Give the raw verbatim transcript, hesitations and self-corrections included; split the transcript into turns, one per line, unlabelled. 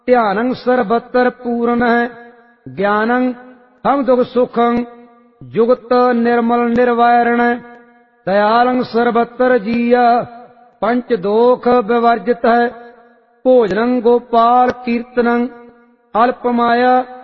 ਧਿਆਨੰ ਸਰਬਤਰ ਪੂਰਨ ਹੈ ਗਿਆਨੰ ਹਮ ਦੁਖ ਸੁਖੰ ਜੁਗਤ ਨਿਰਮਲ ਨਿਰਵੈਰਣ ਦਇਆਲੰ ਸਰਬਤਰ ਜੀਆ ਪੰਚ ਦੋਖ ਵਿਵਰਜਿਤ ਹੈ ਭੋਜਨੰ ਗੋਪਾਲ ਕੀਰਤਨੰ ਅਲਪ ਮਾਇਆ